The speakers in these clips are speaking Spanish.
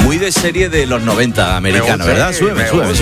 Muy de serie de los 90 americana, ¿verdad? Súbeme.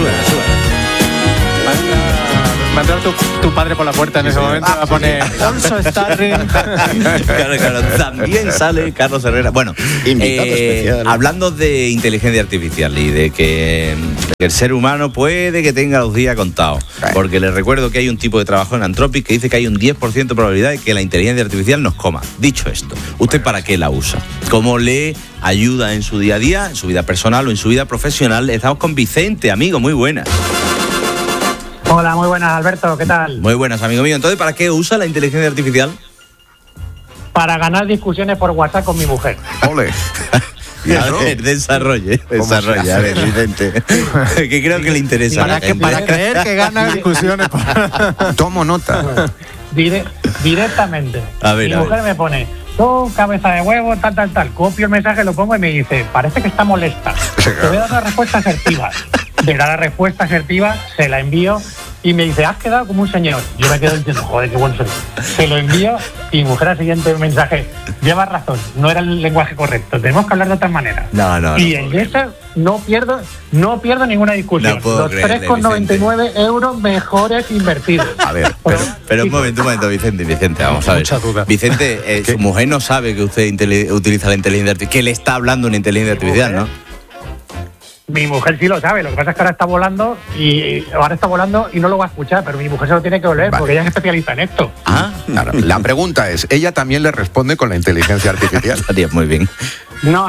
Va a entrar tu padre por la puerta en ese momento, va a poner Also Starring. Claro, también sale Carlos Herrera. Bueno, invitado especial. Hablando de inteligencia artificial y de que el ser humano puede que tenga los días contados, porque les recuerdo que hay un tipo de trabajo en Anthropic que dice que hay un 10% de probabilidad de que la inteligencia artificial nos coma. Dicho esto, ¿usted para qué la usa? ¿Cómo le ayuda en su día a día, en su vida personal o en su vida profesional? Estamos con Vicente, amigo, muy buenas. Hola, muy buenas, Alberto, ¿qué tal? Muy buenas, amigo mío. Entonces, ¿para qué usa la inteligencia artificial? Para ganar discusiones por WhatsApp con mi mujer. Ole. A ver, desarrolle, a ver, Vicente. Que creo que le interesa. Para creer que gana discusiones. Tomo nota. Directamente. A ver, mi mujer me pone, tú, cabeza de huevo, tal. Copio el mensaje, lo pongo y me dice, parece que está molesta. Te voy a dar una respuesta asertiva. Le da la respuesta asertiva, se la envío y me dice, has quedado como un señor. Yo me quedo diciendo, joder, qué bueno soy. Se lo envío y mi mujer al siguiente mensaje, llevas razón, no era el lenguaje correcto, tenemos que hablar de otra manera. No. Y en eso no pierdo ninguna discusión. No los 3,99 euros mejores invertidos. A ver, pero un momento, Vicente, vamos a ver. Mucha duda. Vicente, su mujer no sabe que usted utiliza la inteligencia artificial, que le está hablando una inteligencia artificial, ¿no? Mi mujer sí lo sabe, lo que pasa es que ahora está volando y no lo va a escuchar, pero mi mujer se lo tiene que oler porque ella es especialista en esto. Claro. La pregunta es, ¿ella también le responde con la inteligencia artificial? Estaría muy bien. No.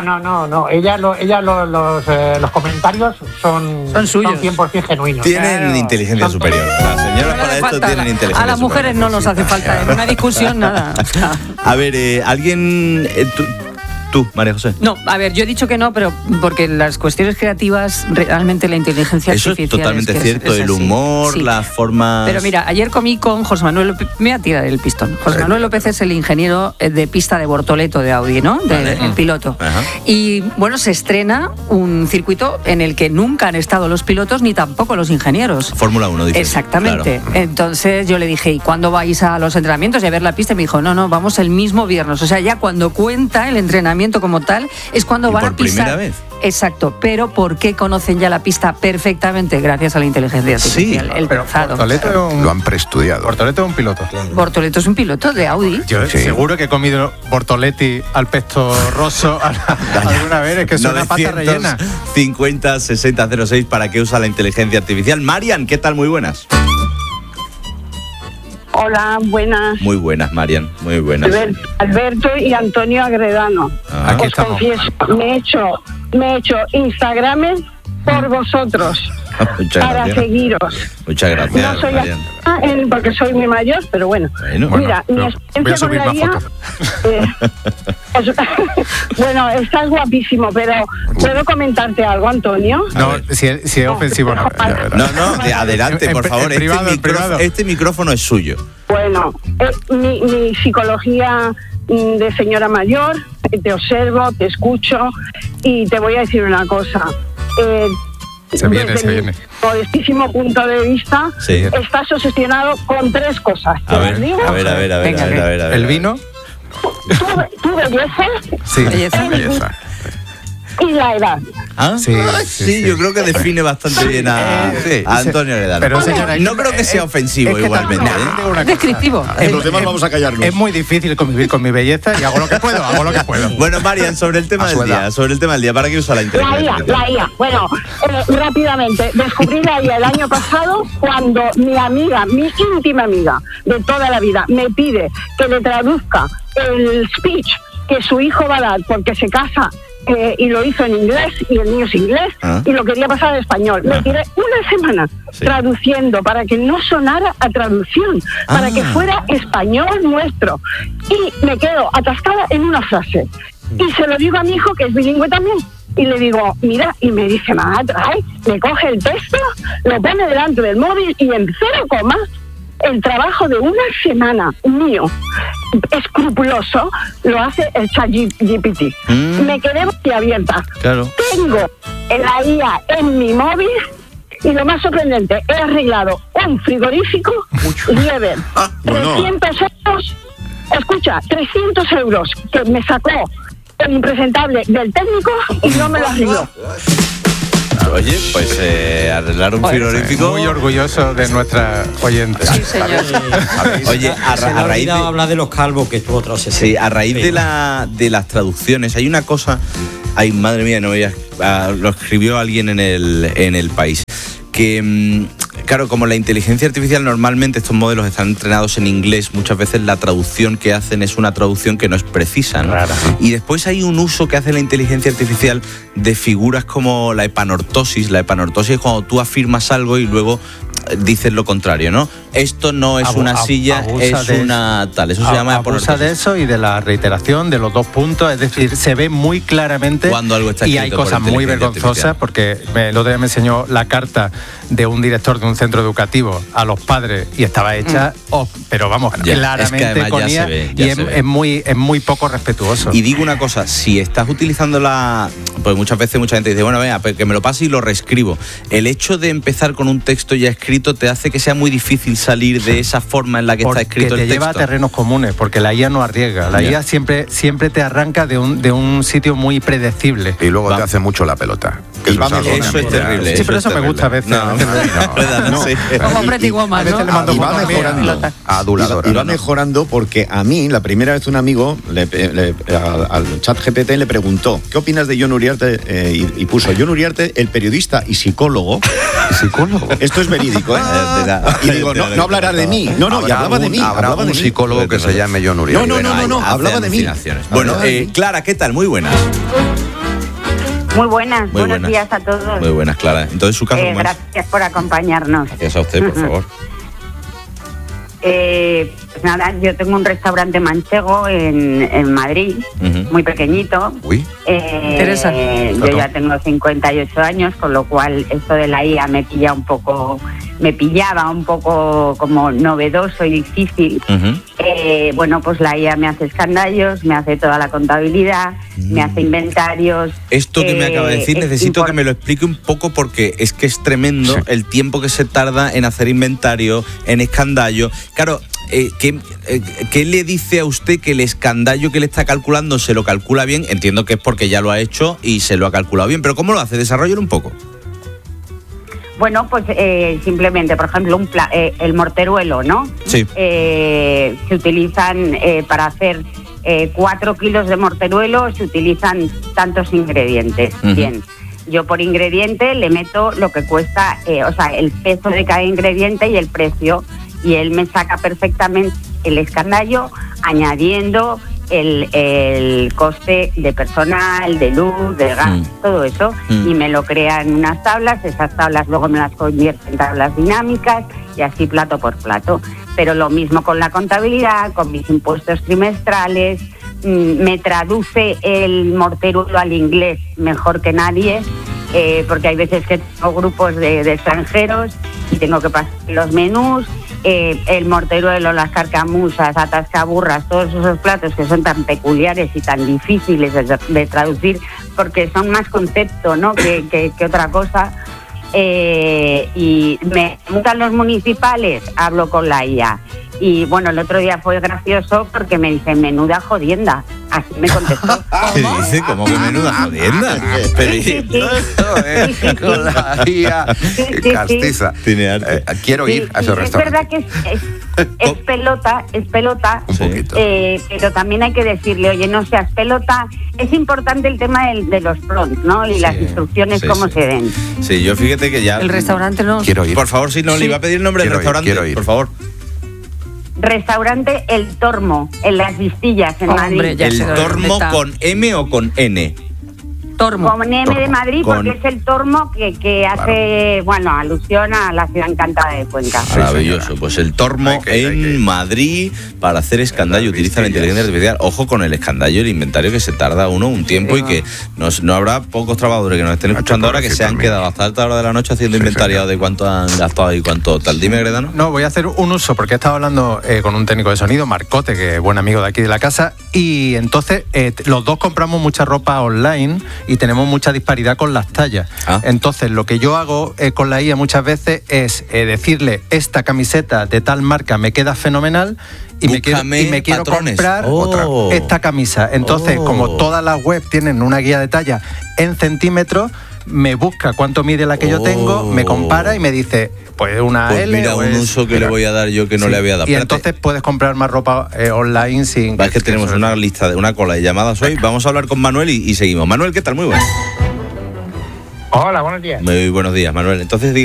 Los comentarios son suyos. Son 100% genuinos. Tienen inteligencia superior. Las señoras No para le esto falta tienen inteligencia a las mujeres superior. no nos hace falta en una discusión nada. A ver, alguien... Tú, María José. No, a ver, yo he dicho que no, pero porque las cuestiones creativas, realmente la inteligencia Eso artificial... es totalmente cierto, es el así. humor, Sí. las formas... Pero mira, ayer comí con José Manuel López, me voy a tirar el pistón. José Manuel López es el ingeniero de pista de Bortoleto de Audi, ¿no? El piloto. Ajá. Y bueno, se estrena un circuito en el que nunca han estado los pilotos ni tampoco los ingenieros. Fórmula 1, dice. Exactamente. Claro. Entonces yo le dije, ¿y cuándo vais a los entrenamientos y a ver la pista? Y me dijo, no, vamos el mismo viernes. O sea, ya cuando cuenta el entrenamiento como tal, es cuando ¿Y van por a pisar. primera vez? Exacto, pero ¿por qué conocen ya la pista perfectamente? Gracias a la inteligencia artificial. Sí, el Pero trazado. Lo han preestudiado. Bortoleto es un piloto. Bortoleto es un piloto de Audi. Yo Sí. seguro que he comido Bortoletti al pesto rosso alguna vez, es que es una pasta rellena. 50 60 06, ¿para qué usa la inteligencia artificial? Marian, ¿qué tal? Muy buenas. Hola, buenas. Muy buenas, Marian, muy buenas. Alberto y Antonio Agredano. Aquí Os estamos. confieso, me he hecho Instagrames por vosotros Muchas para gracias. seguiros. Muchas gracias, No soy Marian. porque soy muy mayor, pero bueno. Bueno, Mira, mi voy a experiencia subir con la más IA... bueno, estás guapísimo, pero ¿puedo comentarte algo, Antonio? No, si es ofensivo, no. No, adelante, por favor. En privado. Este micrófono es suyo. Bueno, mi psicología de señora mayor, te observo, te escucho y te voy a decir una cosa. Se viene. Mi modestísimo punto de vista, Sí. estás obsesionado con tres cosas. A ver. ¿El vino? Tu belleza Sí. Belleza. y la edad. ¿Ah? Sí, yo creo que define bastante bien a Antonio Heredano. Pero, señora, no creo que sea ofensivo es que igualmente. también digo una Es cosa. descriptivo. Los demás vamos a callarnos. Es muy difícil convivir con mi belleza y hago lo que puedo. Bueno, Marian, sobre el tema A del su edad. día, ¿para qué usa la inteligencia artificial? La IA. Bueno, rápidamente, descubrí la IA el año pasado cuando mi íntima amiga de toda la vida, me pide que le traduzca el speech que su hijo va a dar porque se casa y lo hizo en inglés y el niño es inglés y lo quería pasar al español. Me tiré una semana traduciendo para que no sonara a traducción, para que fuera español nuestro. Y me quedo atascada en una frase. Y se lo digo a mi hijo, que es bilingüe también. Y le digo, mira, y me dice, mamá, trae, me coge el texto, lo pone delante del móvil y en 0, el trabajo de una semana mío, escrupuloso, lo hace el ChatGPT. Me quedé boquiabierta. Claro. Tengo la IA en mi móvil y lo más sorprendente, he arreglado un frigorífico Lieber. Bueno. 300 euros, escucha, 300 euros que me sacó el impresentable del técnico y no me lo arregló. Oye, pues arreglar un frigorífico. Muy orgulloso de nuestra oyente. Sí, señor. Oye, a raíz de hablar de los calvos, que es tu otra obsesión. Sí, a raíz de las traducciones, hay una cosa. Ay, madre mía, no voy lo escribió alguien en el País. Que, claro, como la inteligencia artificial normalmente estos modelos están entrenados en inglés, muchas veces la traducción que hacen es una traducción que no es precisa, ¿no? Rara. Y después hay un uso que hace la inteligencia artificial de figuras como la epanortosis. La epanortosis es cuando tú afirmas algo y luego dices lo contrario, ¿no? Esto no es una silla, es una tal. Eso se llama epanortosis. Abusa de eso y de la reiteración de los 2 puntos. Es decir, se ve muy claramente cuando algo está escrito. Y hay cosas muy vergonzosas, porque el otro día me enseñó la carta de un director de un centro educativo a los padres y estaba hecha, pero vamos, ya, claramente es que con IA, y es muy poco respetuoso. Y digo una cosa, si estás utilizando pues muchas veces mucha gente dice, bueno, venga, que me lo pase y lo reescribo. El hecho de empezar con un texto ya escrito te hace que sea muy difícil salir de esa forma en la que está escrito el texto. Porque te lleva a terrenos comunes, porque la IA no arriesga. La IA siempre te arranca de un sitio muy predecible. Y luego te hace mucho la pelota. Eso es terrible. Sí, pero eso me gusta a veces. Como Pretty Woman, ¿no? Y va mejorando. Aduladora. Y va mejorando porque a mí, la primera vez un amigo al chat GPT le preguntó, ¿qué opinas de Jon Uriarte? Y puso, Jon Uriarte, el periodista y psicólogo. ¿Psicólogo? Esto es verídico, ¿eh? Y digo, no hablará de mí. No, y hablaba de mí. Habrá un psicólogo que se llame Jon Uriarte. No, hablaba de mí. Bueno, Clara, ¿qué tal? Muy buenas. Muy buenas, buenos días a todos. Muy buenas, Clara. Entonces, su caso, gracias por acompañarnos. Gracias a usted, por favor. Pues nada, yo tengo un restaurante manchego en Madrid, muy pequeñito. Uy. Teresa. Yo ya tengo 58 años, con lo cual esto de la IA me pillaba un poco como novedoso y difícil. Bueno, pues la IA me hace escandallos, me hace toda la contabilidad, me hace inventarios. Esto que me acaba de decir, necesito que me lo explique un poco porque es que es tremendo el tiempo que se tarda en hacer inventario, en escandallo. Claro, ¿qué le dice a usted que el escandallo que le está calculando se lo calcula bien? Entiendo que es porque ya lo ha hecho y se lo ha calculado bien, pero ¿cómo lo hace? Desarrollen un poco. Bueno, pues simplemente, por ejemplo, el morteruelo, ¿no? Sí. Se utilizan para hacer 4 kilos de morteruelo, se utilizan tantos ingredientes. Bien. Yo por ingrediente le meto lo que cuesta, el peso de cada ingrediente y el precio, y él me saca perfectamente el escandallo añadiendo el coste de personal, de luz, de gas, todo eso, y me lo crea en unas tablas. Esas tablas luego me las convierte en tablas dinámicas y así plato por plato. Pero lo mismo con la contabilidad, con mis impuestos trimestrales. Me traduce el morteruelo al inglés mejor que nadie, porque hay veces que tengo grupos de extranjeros y tengo que pasar los menús. El morteruelo, las carcamusas, atascaburras, todos esos platos que son tan peculiares y tan difíciles de traducir, porque son más concepto, ¿no? que otra cosa. Y me preguntan los municipales, hablo con la IA. Y bueno, el otro día fue gracioso porque me dice, menuda jodienda. Así me contestó. ¿Qué dice? ¿Cómo que menuda jodienda? Con la IA castiza. Tiene arte. Quiero ir a ese restaurante. Es verdad que es pelota. Un poquito. Pero también hay que decirle, oye, no seas pelota. Es importante el tema de los prompts, ¿no? Y las instrucciones, cómo se den. Sí, yo fíjate que ya... El restaurante no... Quiero ir. Por favor, si no, le iba a pedir el nombre del restaurante. Quiero ir. Por favor. Restaurante El Tormo, en Las Vistillas, en Madrid. ¿El Tormo con M o con N? Tormo. Con M de Madrid, porque es el Tormo que hace, alusión a la ciudad encantada de Cuenca. Maravilloso. Pues el Tormo en Madrid para hacer escandallo utiliza la inteligencia artificial. Ojo con el escandallo y el inventario, que se tarda uno un tiempo y que no habrá pocos trabajadores que nos estén escuchando ahora que se han quedado hasta alta hora de la noche haciendo inventariado de cuánto han gastado y cuánto tal. Dime, Gredano. No, voy a hacer un uso porque he estado hablando con un técnico de sonido, Marcote, que es buen amigo de aquí de la casa, y entonces los dos compramos mucha ropa online y tenemos mucha disparidad con las tallas. Entonces, lo que yo hago con la IA muchas veces es decirle, esta camiseta de tal marca me queda fenomenal y me quiero comprar esta camisa. Entonces, como todas las webs tienen una guía de talla en centímetros, me busca cuánto mide la que yo tengo, me compara y me dice, pues una L. Mira, un uso que le voy a dar yo que no le había dado. Y entonces puedes comprar más ropa online sin... Es que tenemos una lista de una cola de llamadas hoy. Vamos a hablar con Manuel y seguimos. Manuel, ¿qué tal? Muy buenas. Hola, buenos días. Muy buenos días, Manuel. Entonces,